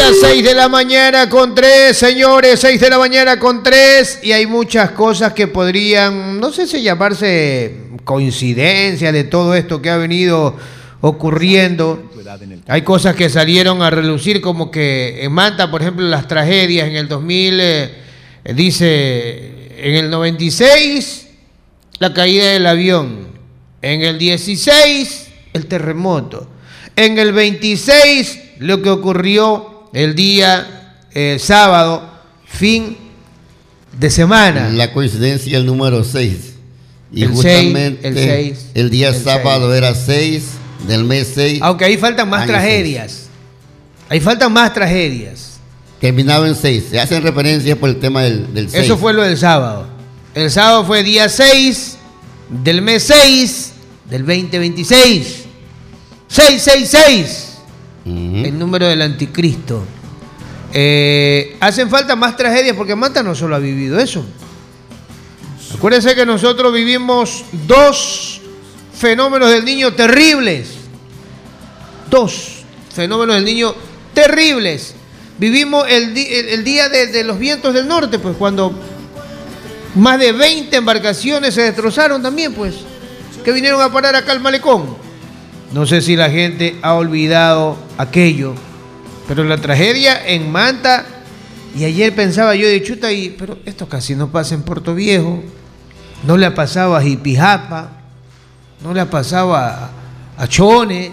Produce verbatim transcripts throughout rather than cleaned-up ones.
las seis de la mañana con tres, señores, seis de la mañana con tres, y hay muchas cosas que podrían, no sé si llamarse coincidencia de todo esto que ha venido ocurriendo. Hay cosas que salieron a relucir, como que en Manta, por ejemplo, las tragedias en el dos mil, eh, dice, en el noventa y seis, la caída del avión, en el dieciséis, el terremoto, en el veintiséis, lo que ocurrió el día eh, sábado, fin de semana. La coincidencia, el número seis. Y el justamente seis, el, seis, el día el sábado seis. Era seis del mes seis. Aunque ahí faltan más tragedias. seis. Ahí faltan más tragedias. Terminado en seis. Se hacen referencia por el tema del, del seis. Eso fue lo del sábado. El sábado fue día seis del mes seis del veinte veintiséis. seis seis seis. Uh-huh. El número del anticristo. Eh, hacen falta más tragedias porque Manta no solo ha vivido eso. Acuérdense que nosotros vivimos dos fenómenos del niño terribles. Dos fenómenos del niño terribles. Vivimos el, di- el, el día de, de los vientos del norte, pues cuando más de veinte embarcaciones se destrozaron también, pues, que vinieron a parar acá al malecón. No sé si la gente ha olvidado aquello, pero la tragedia en Manta, y ayer pensaba yo de chuta, y, pero esto casi no pasa en Puerto Viejo, no le ha pasado a Jipijapa, no le ha pasado a, a Chone,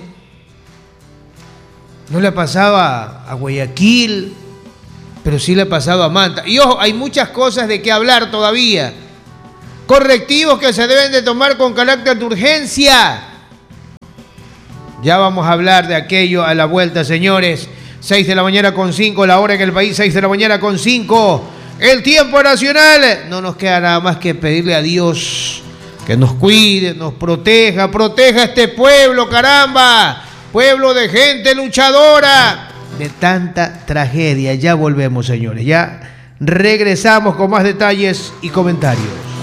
no le ha pasado a, a Guayaquil, pero sí le ha pasado a Manta. Y ojo, hay muchas cosas de qué hablar todavía, correctivos que se deben de tomar con carácter de urgencia. Ya vamos a hablar de aquello a la vuelta, señores. seis de la mañana con cinco, la hora en el país, seis de la mañana con cinco. El tiempo nacional. No nos queda nada más que pedirle a Dios que nos cuide, nos proteja, proteja a este pueblo, caramba. Pueblo de gente luchadora. De tanta tragedia. Ya volvemos, señores. Ya regresamos con más detalles y comentarios.